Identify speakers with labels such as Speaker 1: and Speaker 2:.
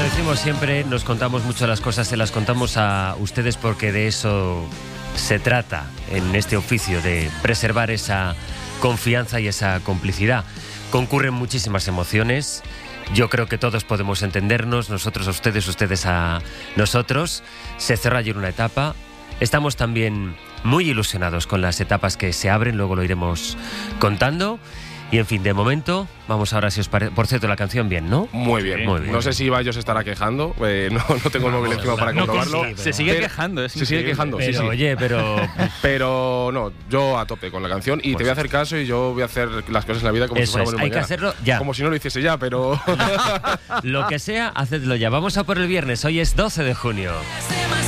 Speaker 1: decimos siempre, nos contamos mucho las cosas, se las contamos a ustedes porque de eso se trata en este oficio, de preservar esa confianza y esa complicidad. Concurren muchísimas emociones. Yo creo que todos podemos entendernos, nosotros a ustedes, ustedes a nosotros. Se cerró ayer una etapa. Estamos también muy ilusionados con las etapas que se abren, luego lo iremos contando. Y en fin, de momento, vamos ahora, si os parece. Por cierto, la canción bien, ¿no?
Speaker 2: Muy bien.
Speaker 1: Muy bien.
Speaker 2: No sé si Ibai se estará quejando, no tengo el móvil encima para comprobarlo.
Speaker 3: Se sigue quejando,
Speaker 2: Se sigue quejando,
Speaker 1: Pero,
Speaker 2: sí.
Speaker 1: oye,
Speaker 2: Pero no, yo a tope con la canción y te voy a hacer caso y yo voy a hacer las cosas en la vida como si
Speaker 1: eso
Speaker 2: fuera
Speaker 1: es,
Speaker 2: mañana.
Speaker 1: hay que hacerlo ya.
Speaker 2: Como si no lo hiciese ya, pero…
Speaker 1: Lo que sea, hacedlo ya. Vamos a por el viernes, hoy es 12 de junio.